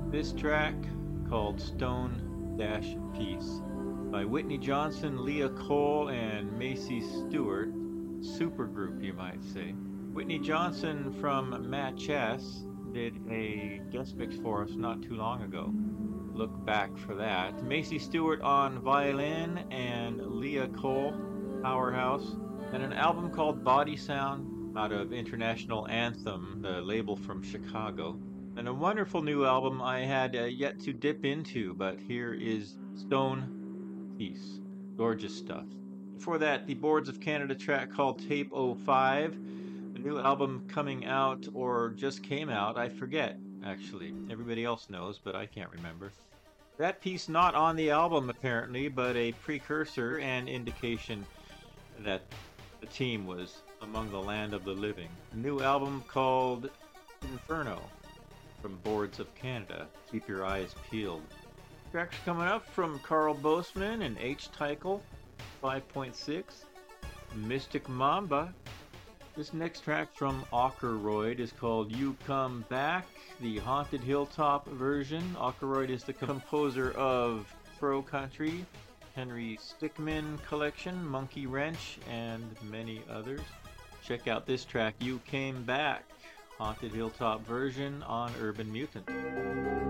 This track, called Stone Dash Peace, by Whitney Johnson, Leah Cole, and Macy Stewart. Supergroup, you might say. Whitney Johnson from Matt Chess did a guest mix for us not too long ago. Look back for that. Macy Stewart on violin and Leah Cole, powerhouse, and an album called Body Sound out of International Anthem, the label from Chicago. And a wonderful new album I had yet to dip into, but here is Stone Peace. Gorgeous stuff. Before that, the Boards of Canada track called Tape '05. The new album coming out or just came out, I forget, actually. Everybody else knows, but I can't remember. That piece not on the album apparently, but a precursor and indication that the team was among the land of the living. A new album called Inferno from Boards of Canada. Keep your eyes peeled. Tracks coming up from Carl Boseman and H. Tykel, 5.6. Mystic Mamba. This next track from Aukroyd is called You Come Back, the Haunted Hilltop version. Aukroyd is the composer of Pro Country, Henry Stickmin Collection, Monkey Wrench, and many others. Check out this track, You Came Back, Haunted Hilltop version on Urban Mutant.